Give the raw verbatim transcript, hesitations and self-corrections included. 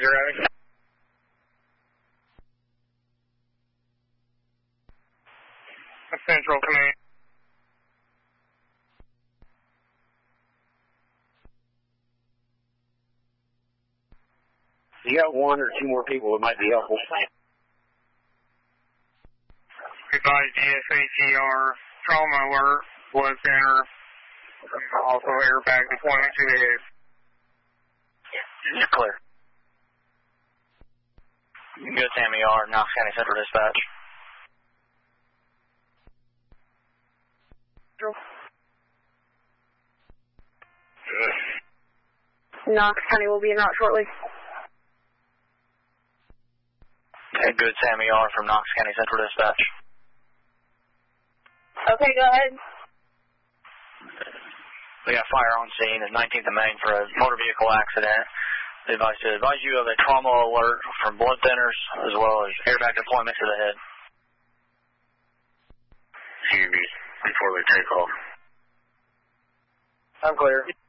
zero. Central Command. You got one or two more people that might be helpful. Advise G S A T R, trauma alert, blood center, also airbag deployment to the head. You're clear. Good, Sammy R, Knox County Central Dispatch. Knox County will be en route shortly. Okay, good, Sammy R from Knox County Central Dispatch. Okay, go ahead. We got fire on scene at nineteenth and Main for a motor vehicle accident. They advise to advise you of a trauma alert from blood thinners as well as airbag deployment to the head. C U B before they take off. I'm clear.